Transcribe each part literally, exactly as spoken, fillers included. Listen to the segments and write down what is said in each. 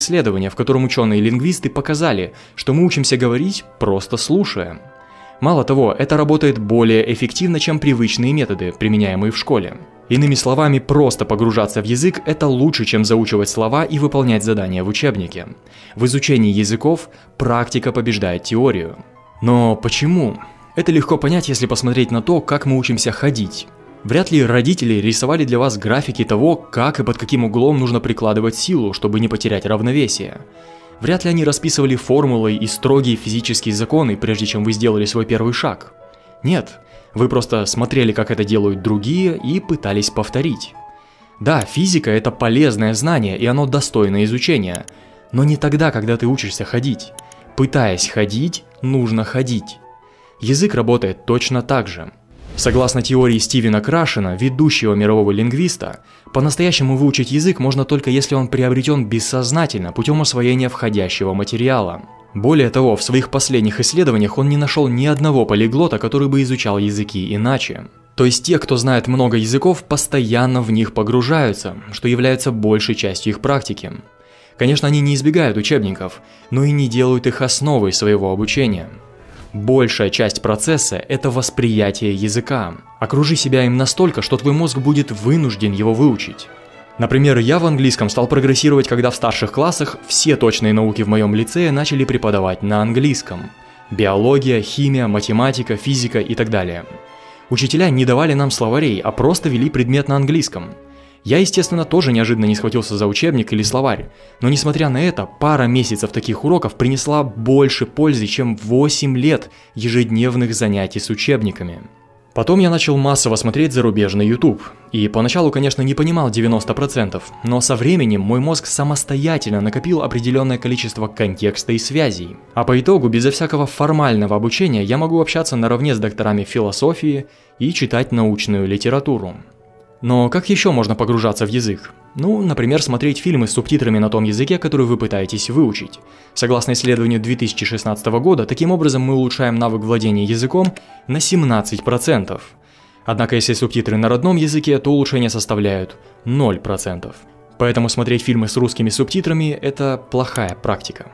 исследование, в котором ученые-лингвисты показали, что мы учимся говорить, просто слушая. Мало того, это работает более эффективно, чем привычные методы, применяемые в школе. Иными словами, просто погружаться в язык – это лучше, чем заучивать слова и выполнять задания в учебнике. В изучении языков практика побеждает теорию. Но почему? Это легко понять, если посмотреть на то, как мы учимся ходить. Вряд ли родители рисовали для вас графики того, как и под каким углом нужно прикладывать силу, чтобы не потерять равновесие. Вряд ли они расписывали формулы и строгие физические законы, прежде чем вы сделали свой первый шаг. Нет, вы просто смотрели, как это делают другие, и пытались повторить. Да, физика – это полезное знание, и оно достойно изучения. Но не тогда, когда ты учишься ходить. Пытаясь ходить, нужно ходить. Язык работает точно так же. Согласно теории Стивена Крашена, ведущего мирового лингвиста, по-настоящему выучить язык можно только если он приобретен бессознательно путем освоения входящего материала. Более того, в своих последних исследованиях он не нашел ни одного полиглота, который бы изучал языки иначе. То есть те, кто знает много языков, постоянно в них погружаются, что является большей частью их практики. Конечно, они не избегают учебников, но и не делают их основой своего обучения. Большая часть процесса – это восприятие языка. Окружи себя им настолько, что твой мозг будет вынужден его выучить. Например, я в английском стал прогрессировать, когда в старших классах все точные науки в моем лицее начали преподавать на английском. Биология, химия, математика, физика и так далее. Учителя не давали нам словарей, а просто вели предмет на английском. Я, естественно, тоже неожиданно не схватился за учебник или словарь, но несмотря на это, пара месяцев таких уроков принесла больше пользы, чем восемь лет ежедневных занятий с учебниками. Потом я начал массово смотреть зарубежный YouTube, и поначалу, конечно, не понимал девяносто процентов, но со временем мой мозг самостоятельно накопил определенное количество контекста и связей. А по итогу, безо всякого формального обучения, я могу общаться наравне с докторами философии и читать научную литературу. Но как еще можно погружаться в язык? Ну, например, смотреть фильмы с субтитрами на том языке, который вы пытаетесь выучить. Согласно исследованию две тысячи шестнадцатого года, таким образом мы улучшаем навык владения языком на семнадцать процентов. Однако, если субтитры на родном языке, то улучшения составляют ноль процентов. Поэтому смотреть фильмы с русскими субтитрами – это плохая практика.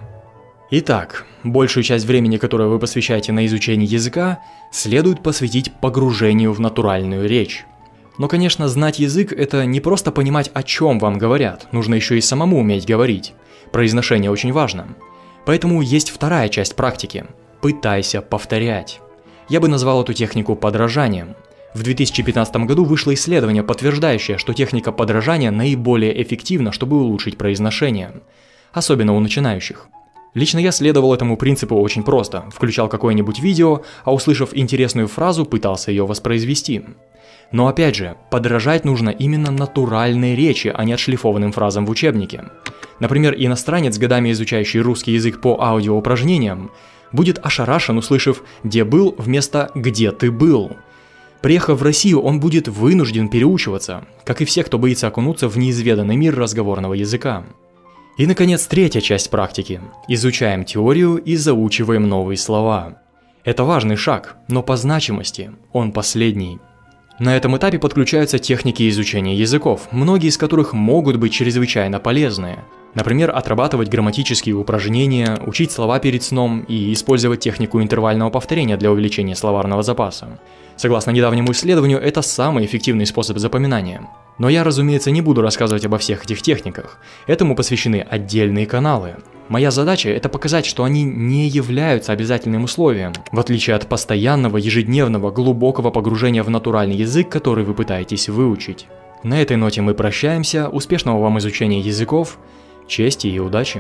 Итак, большую часть времени, которое вы посвящаете на изучение языка, следует посвятить погружению в натуральную речь. Но, конечно, знать язык – это не просто понимать, о чем вам говорят, нужно еще и самому уметь говорить. Произношение очень важно. Поэтому есть вторая часть практики – пытайся повторять. Я бы назвал эту технику подражанием. В две тысячи пятнадцатом году вышло исследование, подтверждающее, что техника подражания наиболее эффективна, чтобы улучшить произношение. Особенно у начинающих. Лично я следовал этому принципу очень просто. Включал какое-нибудь видео, а услышав интересную фразу, пытался ее воспроизвести. Но опять же, подражать нужно именно натуральной речи, а не отшлифованным фразам в учебнике. Например, иностранец, годами изучающий русский язык по аудиоупражнениям, будет ошарашен, услышав «где был» вместо «где ты был». Приехав в Россию, он будет вынужден переучиваться, как и все, кто боится окунуться в неизведанный мир разговорного языка. И, наконец, третья часть практики. Изучаем теорию и заучиваем новые слова. Это важный шаг, но по значимости он последний. На этом этапе подключаются техники изучения языков, многие из которых могут быть чрезвычайно полезны. Например, отрабатывать грамматические упражнения, учить слова перед сном и использовать технику интервального повторения для увеличения словарного запаса. Согласно недавнему исследованию, это самый эффективный способ запоминания. Но я, разумеется, не буду рассказывать обо всех этих техниках. Этому посвящены отдельные каналы. Моя задача – это показать, что они не являются обязательным условием, в отличие от постоянного, ежедневного, глубокого погружения в натуральный язык, который вы пытаетесь выучить. На этой ноте мы прощаемся. Успешного вам изучения языков, чести и удачи!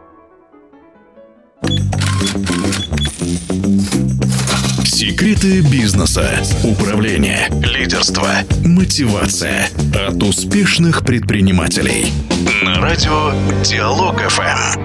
Секреты бизнеса, управления, лидерства, мотивация от успешных предпринимателей. На радио Диалог эф эм.